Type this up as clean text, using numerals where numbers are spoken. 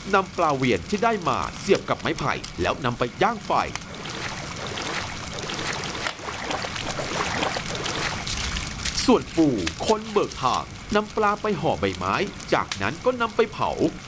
นำปลาเวียนที่ได้มาเสียบกับไม้ไผ่แล้วนำไปย่างไฟส่วนปู่คนเบิกทางนำปลาไปห่อใบไม้จากนั้นก็นำไปเผา